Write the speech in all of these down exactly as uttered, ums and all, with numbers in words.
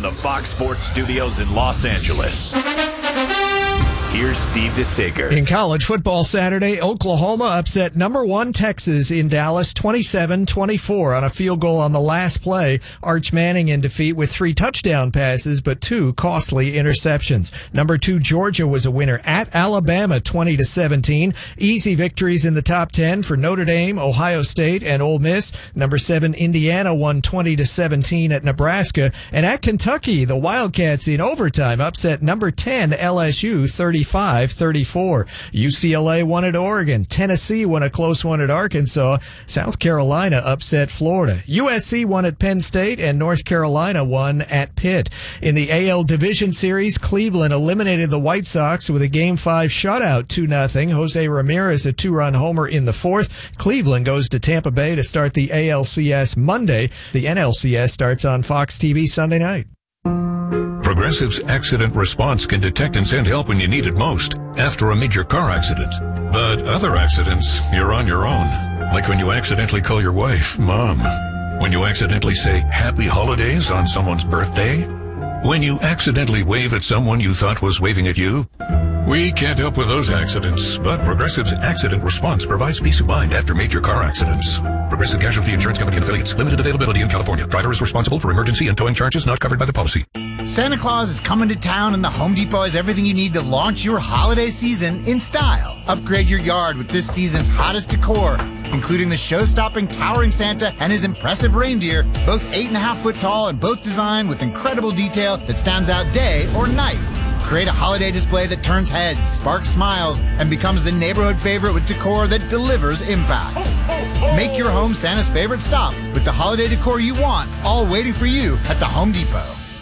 the Fox Sports Studios in Los Angeles, here's Steve DeSager. In college football Saturday, Oklahoma upset number one Texas in Dallas twenty-seven twenty-four on a field goal on the last play. Arch Manning in defeat with three touchdown passes, but two costly interceptions. Number two Georgia was a winner at Alabama twenty to seventeen. Easy victories in the top ten for Notre Dame, Ohio State, and Ole Miss. Number seven Indiana won twenty to seventeen at Nebraska. And at Kentucky, the Wildcats in overtime upset number ten L S U thirty-five thirty-four. U C L A won at Oregon. Tennessee won a close one at Arkansas. South Carolina upset Florida. U S C won at Penn State, and North Carolina won at Pitt. In the A L Division Series, Cleveland eliminated the White Sox with a Game five shutout, two nothing. Jose Ramirez a two-run homer in the fourth. Cleveland goes to Tampa Bay to start the A L C S Monday. The N L C S starts on Fox T V Sunday night. Progressive's accident response can detect and send help when you need it most, after a major car accident. But other accidents, you're on your own. Like when you accidentally call your wife Mom. When you accidentally say Happy Holidays on someone's birthday. When you accidentally wave at someone you thought was waving at you. We can't help with those accidents, but Progressive's accident response provides peace of mind after major car accidents. Progressive Casualty Insurance Company and affiliates. Limited availability in California. Driver is responsible for emergency and towing charges not covered by the policy. Santa Claus is coming to town, and the Home Depot has everything you need to launch your holiday season in style. Upgrade your yard with this season's hottest decor, including the show-stopping towering Santa and his impressive reindeer, both eight and a half foot tall and both designed with incredible detail that stands out day or night. Create a holiday display that turns heads, sparks smiles, and becomes the neighborhood favorite with decor that delivers impact. Make your home Santa's favorite stop with the holiday decor you want, all waiting for you at the Home Depot.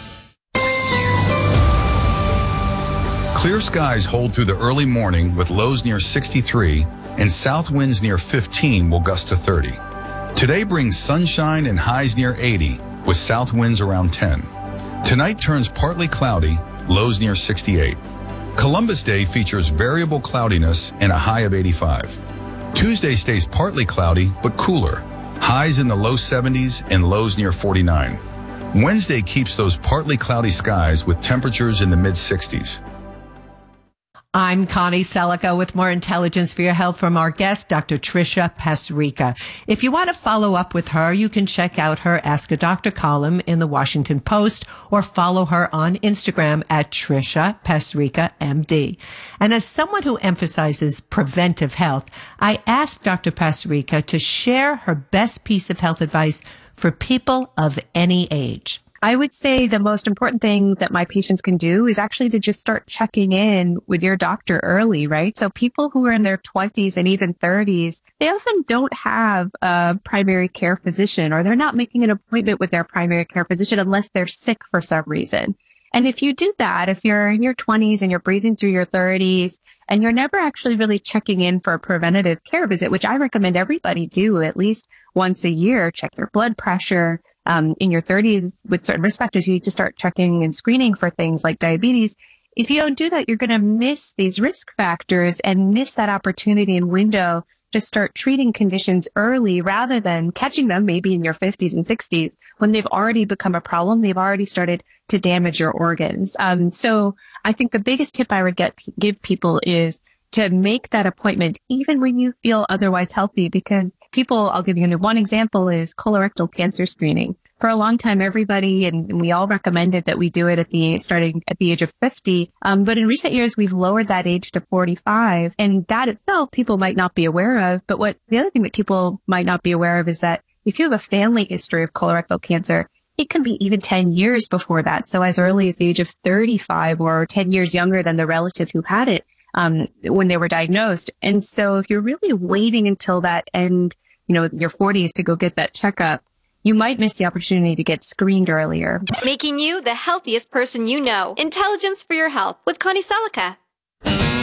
Clear skies hold through the early morning with lows near sixty-three, and south winds near fifteen will gust to thirty. Today brings sunshine and highs near eighty, with south winds around ten. Tonight turns partly cloudy, lows near sixty-eight. Columbus Day features variable cloudiness and a high of eighty-five. Tuesday stays partly cloudy, but cooler. Highs in the low seventies and lows near forty-nine. Wednesday keeps those partly cloudy skies with temperatures in the mid-sixties. I'm Connie Selica with more intelligence for your health from our guest, Doctor Tricia Pasricha. If you want to follow up with her, you can check out her Ask a Doctor column in the Washington Post or follow her on Instagram at Tricia Pasricha M D. And as someone who emphasizes preventive health, I asked Doctor Pasricha to share her best piece of health advice for people of any age. I would say the most important thing that my patients can do is actually to just start checking in with your doctor early, right? So people who are in their twenties and even thirties, they often don't have a primary care physician, or they're not making an appointment with their primary care physician unless they're sick for some reason. And if you do that, if you're in your twenties and you're breathing through your thirties and you're never actually really checking in for a preventative care visit, which I recommend everybody do at least once a year, check your blood pressure. Um, in your thirties, with certain risk factors, you need to start checking and screening for things like diabetes. If you don't do that, you're going to miss these risk factors and miss that opportunity and window to start treating conditions early rather than catching them maybe in your fifties and sixties when they've already become a problem. They've already started to damage your organs. Um, so I think the biggest tip I would get, give people is to make that appointment even when you feel otherwise healthy, because people, I'll give you one example, is colorectal cancer screening. For a long time, everybody, and we all recommended that we do it at the, starting at the age of fifty. Um, but in recent years, we've lowered that age to forty-five. And that itself, people might not be aware of. But what the other thing that people might not be aware of is that if you have a family history of colorectal cancer, it can be even ten years before that. So as early as the age of thirty-five or ten years younger than the relative who had it, um, when they were diagnosed. And so if you're really waiting until that end, you know, your forties to go get that checkup, you might miss the opportunity to get screened earlier. Making you the healthiest person you know. Intelligence for your health with Connie Selica.